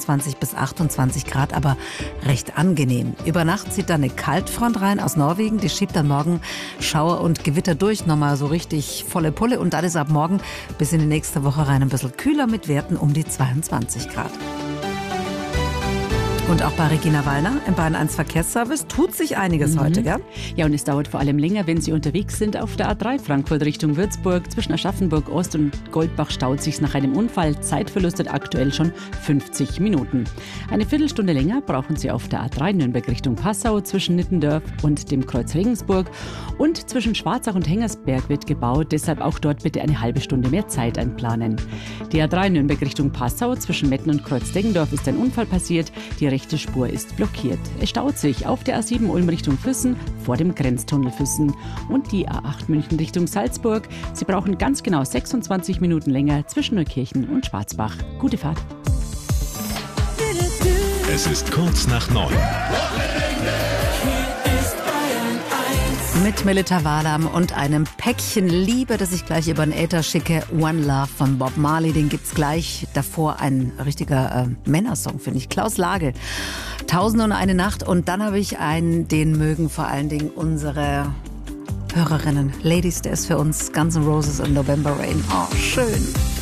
23 bis 28 Grad, aber recht angenehm. Über Nacht zieht dann eine Kaltfront rein aus Norwegen. Die schiebt dann morgen Schauer und Gewitter durch. Nochmal so richtig volle Pulle. Und dann ist ab morgen bis in die nächste Woche rein ein bisschen kühler mit Werten um die 22 Grad. Und auch bei Regina Wallner im Bayern 1 Verkehrsservice tut sich einiges heute, gell? Ja, und es dauert vor allem länger, wenn Sie unterwegs sind. Auf der A3 Frankfurt Richtung Würzburg. Zwischen Aschaffenburg Ost und Goldbach staut sich nach einem Unfall. Zeitverlust hat aktuell schon 50 Minuten. Eine Viertelstunde länger brauchen Sie auf der A3 Nürnberg Richtung Passau zwischen Nittendorf und dem Kreuz Regensburg. Und zwischen Schwarzach und Hengersberg wird gebaut. Deshalb auch dort bitte eine halbe Stunde mehr Zeit einplanen. Die A3 Nürnberg Richtung Passau zwischen Metten und Kreuz Deggendorf ist ein Unfall passiert. Die rechte Spur ist blockiert. Es staut sich auf der A7 Ulm Richtung Füssen vor dem Grenztunnel Füssen. Und die A8 München Richtung Salzburg. Sie brauchen ganz genau 26 Minuten länger zwischen Neukirchen und Schwarzbach. Gute Fahrt. Es ist kurz nach 9. Mit Melita Walam und einem Päckchen Liebe, das ich gleich über den Äther schicke. One Love von Bob Marley, den gibt's gleich. Davor ein richtiger Männersong, finde ich. Klaus Lage, 1001 Nacht. Und dann habe ich einen, den mögen vor allen Dingen unsere Hörerinnen. Ladies, der ist für uns Guns N' Roses und November Rain. Oh, schön.